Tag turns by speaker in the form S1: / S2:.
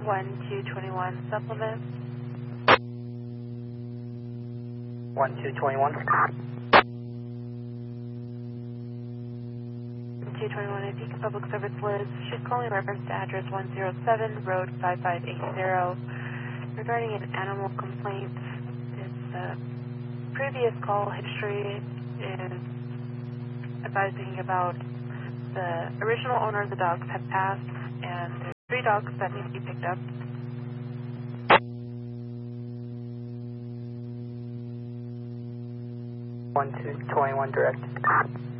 S1: 1221 supplement.
S2: 1221.
S1: 221 is Beacon Public Service Liz. She's calling in reference to address 107, Road 5580. Regarding an animal complaint, its previous call history is advising about the original owner of the dogs had passed, and there's 3 dogs that need to be picked up.
S2: One 221 direct.